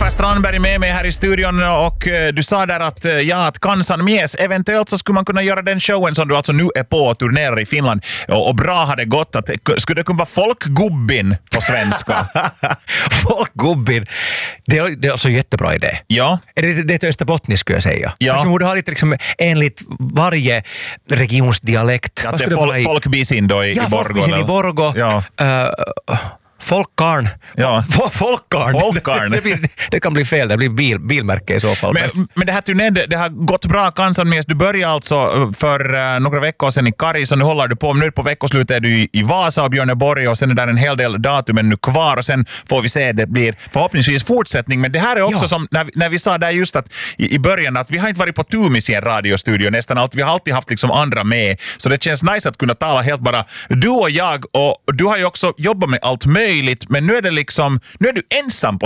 Per Strandberg med mig här i studion och du sa där att Kansan Mies, eventuellt så skulle man kunna göra den showen som du alltså nu är på och turnerar i Finland och bra hade gått att skulle det kunna vara Folkgubbin på svenska? Folkgubbin, det är alltså en jättebra idé. Ja. Det är till österbottnisk skulle jag säga. Ja. Man borde ha lite liksom enligt varje regionsdialekt. Ja, det är folkbisin då i Borgå. Folkbisin i Borgå. Ja. Folkkarn. Ja. Folkkarn. Det kan bli fel, det blir bilmärke i så fall. Men det här turnén, det har gått bra. Kansan Mies, du började alltså för några veckor sedan i Karis och nu håller du på. Nu på veckoslutet är du i Vasa och Björneborg och sen är det en hel del datum nu kvar och sen får vi se, det blir förhoppningsvis fortsättning. Men det här är också som när vi sa där just att i början att vi har inte varit på tumis i en radiostudio nästan allt. Vi har alltid haft liksom andra med. Så det känns nice att kunna tala helt bara du och jag och du har ju också jobbat med allt möjligt, men nu är det liksom, nu är du ensam på